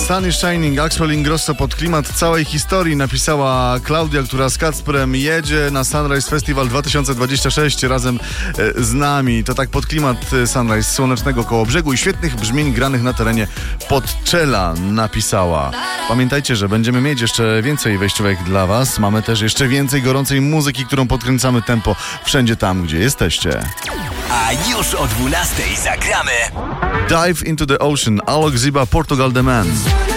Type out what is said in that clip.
Sun is Shining, Axel Ingrosso pod klimat całej historii napisała Klaudia, która z Kacprem jedzie na Sunrise Festival 2026 razem z nami. To tak pod klimat Sunrise słonecznego Kołobrzegu i świetnych brzmień granych na terenie Podczela napisała. Pamiętajcie, że będziemy mieć jeszcze więcej wejściówek dla was. Mamy też jeszcze więcej gorącej muzyki, którą podkręcamy tempo wszędzie tam, gdzie jesteście. A już o 12:00 zagramy Dive into the Ocean, Alok Ziba, Portugal The Man.